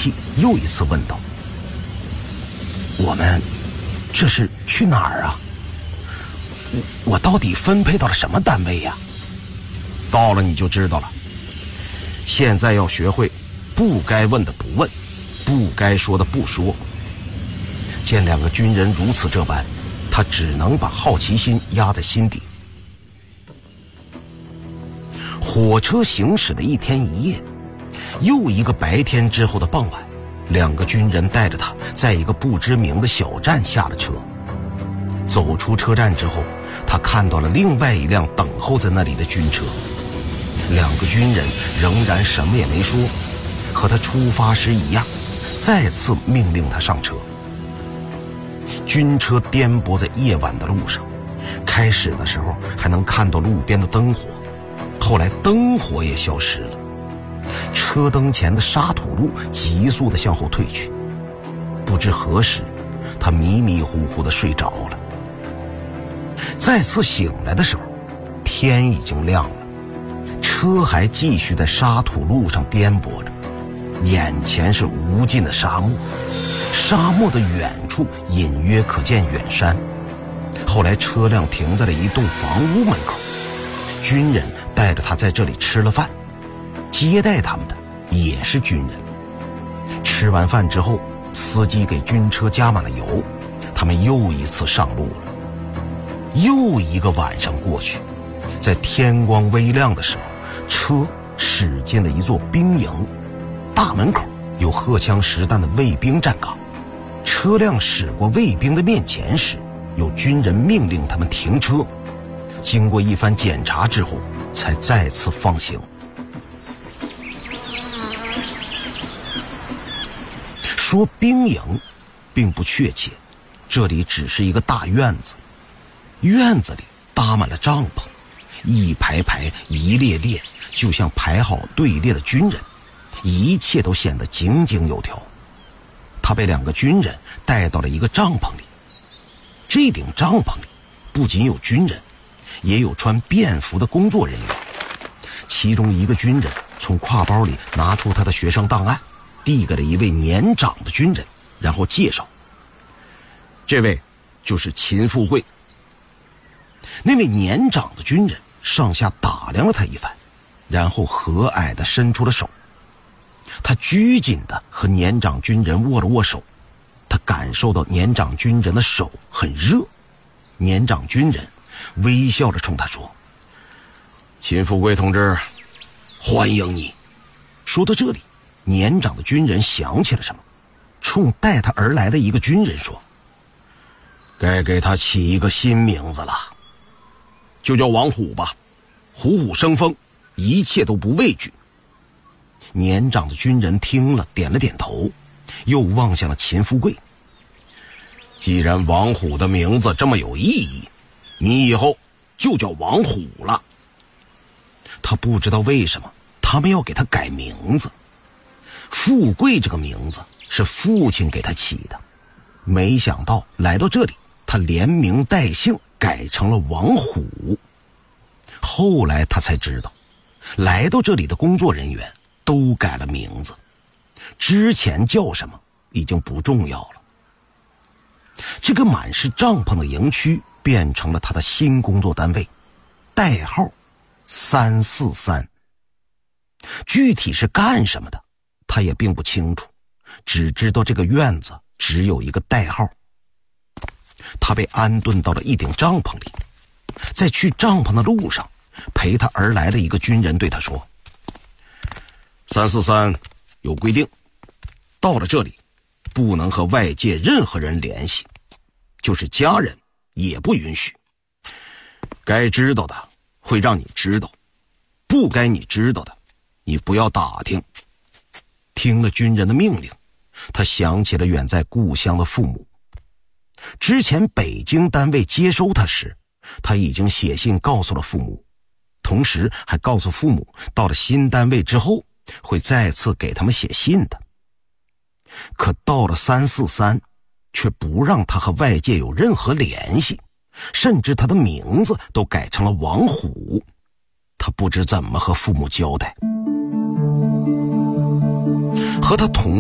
气，又一次问道：“我们这是去哪儿啊？我到底分配到了什么单位呀？”“到了你就知道了。现在要学会不该问的不问，不该说的不说。”见两个军人如此这般，他只能把好奇心压在心底。火车行驶了一天一夜，又一个白天之后的傍晚，两个军人带着他在一个不知名的小站下了车。走出车站之后，他看到了另外一辆等候在那里的军车。两个军人仍然什么也没说，和他出发时一样，再次命令他上车。军车颠簸在夜晚的路上，开始的时候还能看到路边的灯火，后来灯火也消失了，车灯前的沙土路急速地向后退去。不知何时，他迷迷糊糊地睡着了。再次醒来的时候，天已经亮了，车还继续在沙土路上颠簸着，眼前是无尽的沙漠，沙漠的远处隐约可见远山。后来车辆停在了一栋房屋门口，军人带着他在这里吃了饭，接待他们的也是军人。吃完饭之后，司机给军车加满了油，他们又一次上路了。又一个晚上过去，在天光微亮的时候，车驶进了一座兵营，大门口有荷枪实弹的卫兵站岗。车辆驶过卫兵的面前时，有军人命令他们停车，经过一番检查之后，才再次放行。说兵营并不确切，这里只是一个大院子，院子里搭满了帐篷，一排排一列列，就像排好队列的军人，一切都显得井井有条。他被两个军人带到了一个帐篷里，这顶帐篷里不仅有军人，也有穿便服的工作人员。其中一个军人从挎包里拿出他的学生档案，递给了一位年长的军人，然后介绍：“这位就是秦富贵。”那位年长的军人上下打量了他一番，然后和蔼地伸出了手。他拘谨地和年长军人握了握手，他感受到年长军人的手很热。年长军人微笑着冲他说：“秦富贵同志，欢迎你。”说到这里，年长的军人想起了什么，冲带他而来的一个军人说：“该给他起一个新名字了，就叫王虎吧，虎虎生风，一切都不畏惧。”年长的军人听了点了点头，又望向了秦富贵：“既然王虎的名字这么有意义，你以后就叫王虎了。”他不知道为什么他们要给他改名字。富贵这个名字是父亲给他起的，没想到来到这里，他连名带姓改成了王虎。后来他才知道，来到这里的工作人员都改了名字，之前叫什么已经不重要了。这个满是帐篷的营区变成了他的新工作单位，代号343。具体是干什么的他也并不清楚，只知道这个院子只有一个代号。他被安顿到了一顶帐篷里，在去帐篷的路上，陪他而来的一个军人对他说：“343有规定，到了这里不能和外界任何人联系，就是家人也不允许。该知道的会让你知道，不该你知道的你不要打听。”听了军人的命令，他想起了远在故乡的父母。之前北京单位接收他时，他已经写信告诉了父母，同时还告诉父母到了新单位之后会再次给他们写信的。可到了343，却不让他和外界有任何联系，甚至他的名字都改成了王虎。他不知怎么和父母交代。和他同